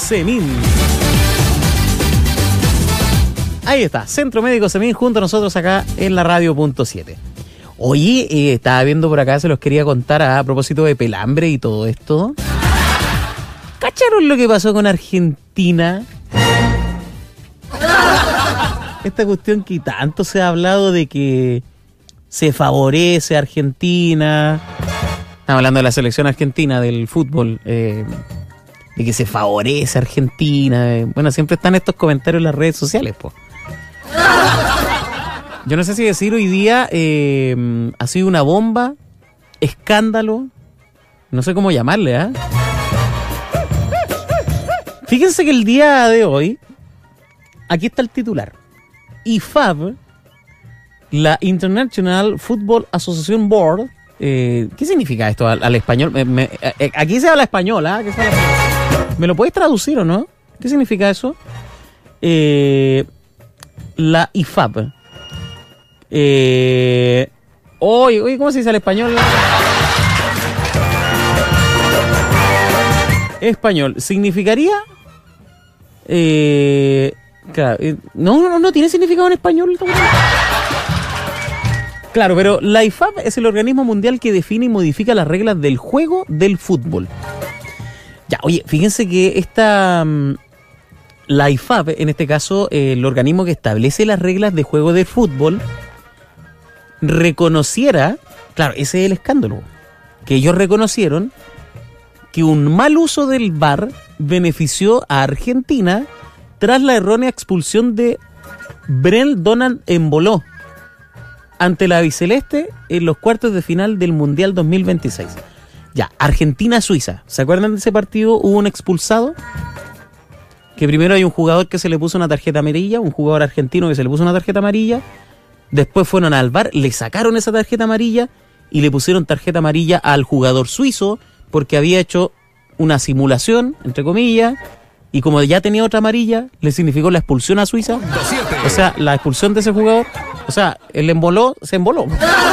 Semín. Ahí está, Centro Médico Semín junto a nosotros acá en la radio.7. Oye, estaba viendo por acá, se los quería contar a propósito de pelambre y todo esto. ¿Cacharon lo que pasó con Argentina? Esta cuestión que tanto se ha hablado de que se favorece a Argentina. Estamos hablando de la selección argentina del fútbol. De que se favorece a Argentina. Bueno, siempre están estos comentarios en las redes sociales, po. Yo no sé si decir hoy día ha sido una bomba, escándalo, no sé cómo llamarle, ¿eh? Fíjense que el día de hoy, aquí está el titular. IFAB, la International Football Association Board, ¿qué significa esto al español? Aquí se habla español, ¿ah? ¿Eh? ¿Me lo puedes traducir o no? ¿Qué significa eso? La IFAB. Oye, ¿cómo se dice al español? Español. ¿Significaría? Claro, no tiene significado en español. Claro, pero la IFAB es el organismo mundial que define y modifica las reglas del juego del fútbol. Ya, oye, fíjense que la IFAB, en este caso, el organismo que establece las reglas de juego del fútbol, reconociera, claro, ese es el escándalo, que ellos reconocieron que un mal uso del VAR benefició a Argentina tras la errónea expulsión de Brel Donald Embolo ante la albiceleste en los cuartos de final del Mundial 2026. Ya, Argentina-Suiza. ¿Se acuerdan de ese partido? Hubo un expulsado. Que primero hay un jugador que se le puso una tarjeta amarilla, un jugador argentino que se le puso una tarjeta amarilla. Después fueron al VAR, le sacaron esa tarjeta amarilla y le pusieron tarjeta amarilla al jugador suizo porque había hecho una simulación, entre comillas, y como ya tenía otra amarilla, le significó la expulsión a Suiza. O sea, la expulsión de ese jugador, o sea, el emboló, se emboló.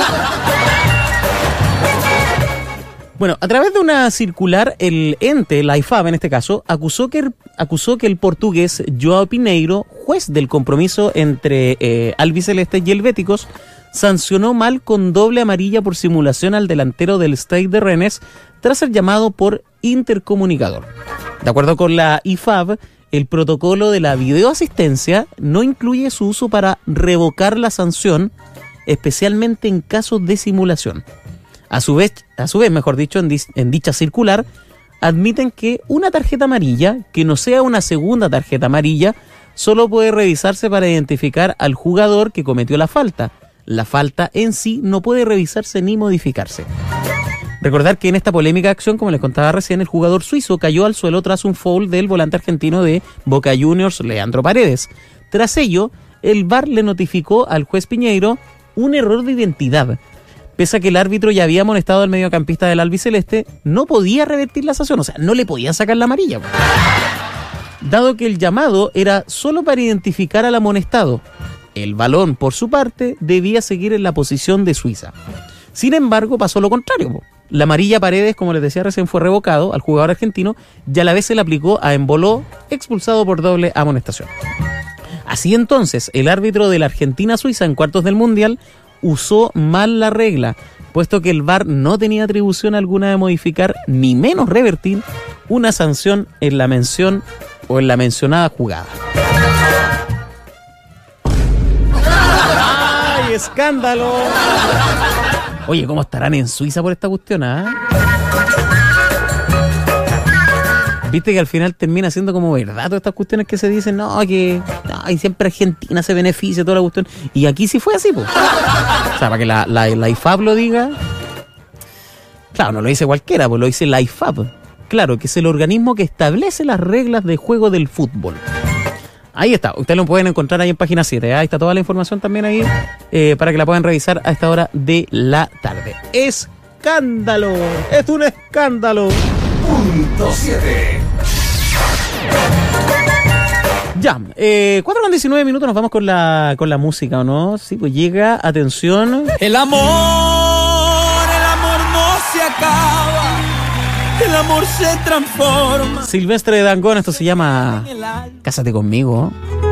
Bueno, a través de una circular, el ente, la IFAB en este caso, acusó que el portugués Joao Pineiro, juez del compromiso entre albiceleste y helvéticos, sancionó mal con doble amarilla por simulación al delantero del Stade de Rennes tras ser llamado por intercomunicador. De acuerdo con la IFAB, el protocolo de la videoasistencia no incluye su uso para revocar la sanción, especialmente en casos de simulación. A su vez, mejor dicho, en dicha circular, admiten que una tarjeta amarilla, que no sea una segunda tarjeta amarilla, solo puede revisarse para identificar al jugador que cometió la falta. La falta en sí no puede revisarse ni modificarse. Recordar que en esta polémica acción, como les contaba recién, el jugador suizo cayó al suelo tras un foul del volante argentino de Boca Juniors, Leandro Paredes. Tras ello, el VAR le notificó al juez Piñeiro un error de identidad. Pese a que el árbitro ya había amonestado al mediocampista del albiceleste, no podía revertir la sanción, o sea, no le podía sacar la amarilla. Dado que el llamado era solo para identificar al amonestado, el balón, por su parte, debía seguir en la posición de Suiza. Sin embargo, pasó lo contrario. La amarilla Paredes, como les decía recién, fue revocado al jugador argentino y a la vez se le aplicó a Embolo, expulsado por doble amonestación. Así entonces, el árbitro de la Argentina-Suiza en cuartos del Mundial usó mal la regla, puesto que el VAR no tenía atribución alguna de modificar ni menos revertir una sanción en la mención o en la mencionada jugada. ¡Ay, escándalo! Oye, ¿cómo estarán en Suiza por esta cuestión, ah? Viste que al final termina siendo como verdad todas estas cuestiones que se dicen, y siempre Argentina se beneficia, toda la cuestión. Y aquí sí fue así, pues. O sea, para que la IFAB lo diga, claro, no lo dice cualquiera, pues lo dice la IFAB. Claro, que es el organismo que establece las reglas de juego del fútbol. Ahí está, ustedes lo pueden encontrar ahí en página 7, ahí está toda la información también ahí, para que la puedan revisar a esta hora de la tarde. ¡Escándalo! ¡Es un escándalo! Punto 7. Ya, 4:19 nos vamos con la música, ¿o no? Sí, pues llega, atención. El amor no se acaba, el amor se transforma. Silvestre Dangond, esto se llama Cásate conmigo.